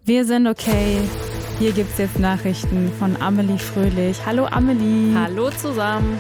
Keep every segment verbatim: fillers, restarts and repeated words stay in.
Wir sind okay. Hier gibt es jetzt Nachrichten von Amelie Fröhlich. Hallo Amelie. Hallo zusammen.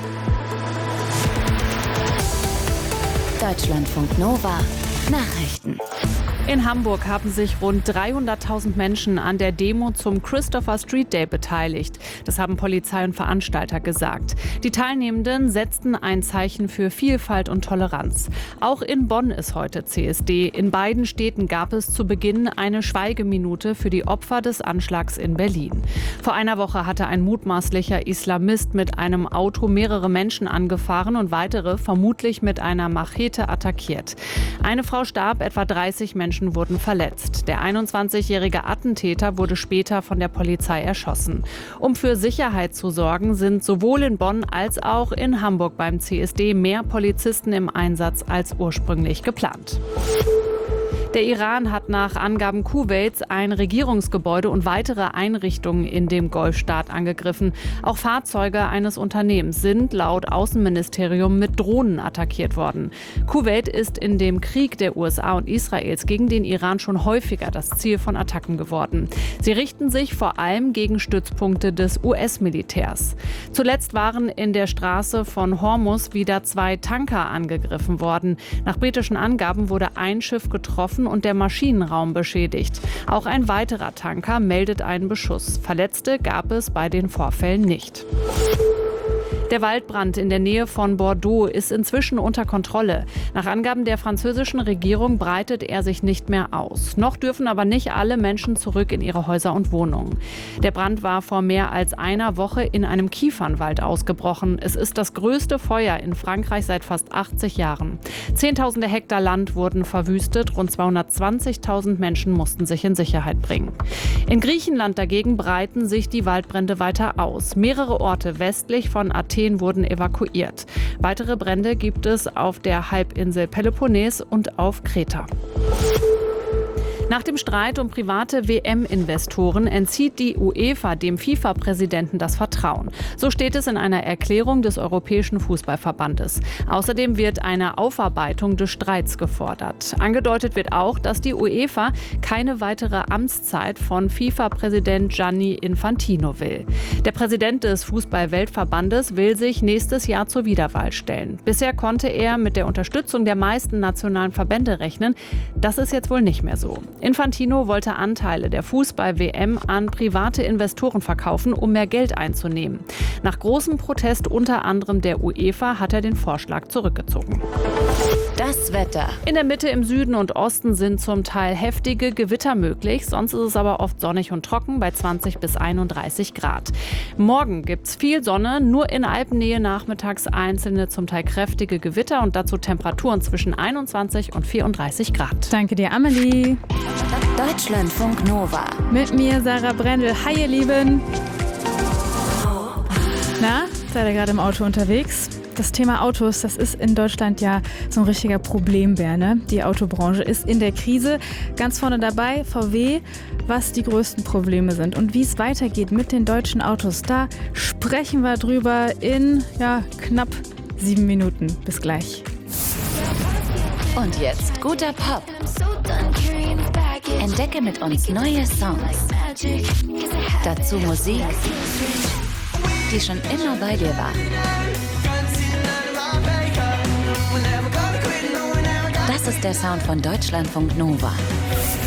Deutschlandfunk Nova Nachrichten. In Hamburg haben sich rund dreihunderttausend Menschen an der Demo zum Christopher Street Day beteiligt. Das haben Polizei und Veranstalter gesagt. Die Teilnehmenden setzten ein Zeichen für Vielfalt und Toleranz. Auch in Bonn ist heute C S D. In beiden Städten gab es zu Beginn eine Schweigeminute für die Opfer des Anschlags in Berlin. Vor einer Woche hatte ein mutmaßlicher Islamist mit einem Auto mehrere Menschen angefahren und weitere vermutlich mit einer Machete attackiert. Eine Frau starb, etwa dreißig Menschen wurden verletzt. Der einundzwanzigjährige Attentäter wurde später von der Polizei erschossen. Um für Sicherheit zu sorgen, sind sowohl in Bonn als auch in Hamburg beim C S D mehr Polizisten im Einsatz als ursprünglich geplant. Der Iran hat nach Angaben Kuwaits ein Regierungsgebäude und weitere Einrichtungen in dem Golfstaat angegriffen. Auch Fahrzeuge eines Unternehmens sind laut Außenministerium mit Drohnen attackiert worden. Kuwait ist in dem Krieg der U S A und Israels gegen den Iran schon häufiger das Ziel von Attacken geworden. Sie richten sich vor allem gegen Stützpunkte des U S-Militärs. Zuletzt waren in der Straße von Hormuz wieder zwei Tanker angegriffen worden. Nach britischen Angaben wurde ein Schiff getroffen und der Maschinenraum beschädigt. Auch ein weiterer Tanker meldet einen Beschuss. Verletzte gab es bei den Vorfällen nicht. Der Waldbrand in der Nähe von Bordeaux ist inzwischen unter Kontrolle. Nach Angaben der französischen Regierung breitet er sich nicht mehr aus. Noch dürfen aber nicht alle Menschen zurück in ihre Häuser und Wohnungen. Der Brand war vor mehr als einer Woche in einem Kiefernwald ausgebrochen. Es ist das größte Feuer in Frankreich seit fast achtzig Jahren. Zehntausende Hektar Land wurden verwüstet. Rund zweihundertzwanzigtausend Menschen mussten sich in Sicherheit bringen. In Griechenland dagegen breiten sich die Waldbrände weiter aus. Mehrere Orte westlich von Athen wurden evakuiert. Weitere Brände gibt es auf der Halbinsel Peloponnes und auf Kreta. Nach dem Streit um private W M-Investoren entzieht die UEFA dem FIFA-Präsidenten das Vertrauen. So steht es in einer Erklärung des Europäischen Fußballverbandes. Außerdem wird eine Aufarbeitung des Streits gefordert. Angedeutet wird auch, dass die UEFA keine weitere Amtszeit von FIFA-Präsident Gianni Infantino will. Der Präsident des Fußball-Weltverbandes will sich nächstes Jahr zur Wiederwahl stellen. Bisher konnte er mit der Unterstützung der meisten nationalen Verbände rechnen. Das ist jetzt wohl nicht mehr so. Infantino wollte Anteile der Fußball-W M an private Investoren verkaufen, um mehr Geld einzunehmen. Nach großem Protest unter anderem der UEFA hat er den Vorschlag zurückgezogen. Das Wetter. In der Mitte, im Süden und Osten sind zum Teil heftige Gewitter möglich. Sonst ist es aber oft sonnig und trocken bei zwanzig bis einunddreißig Grad. Morgen gibt es viel Sonne, nur in Alpennähe nachmittags einzelne, zum Teil kräftige Gewitter und dazu Temperaturen zwischen einundzwanzig und vierunddreißig Grad. Danke dir, Amelie. Deutschlandfunk Nova. Mit mir Sarah Brendel. Hi, ihr Lieben. Na, seid ihr gerade im Auto unterwegs? Das Thema Autos, das ist in Deutschland ja so ein richtiger Problembär, ne? Die Autobranche ist in der Krise. Ganz vorne dabei V W, was die größten Probleme sind und wie es weitergeht mit den deutschen Autos. Da sprechen wir drüber in ja, knapp sieben Minuten. Bis gleich. Und jetzt guter Pop. Entdecke mit uns neue Songs. Dazu Musik, die schon immer bei dir war. Das ist der Sound von Deutschlandfunk Nova.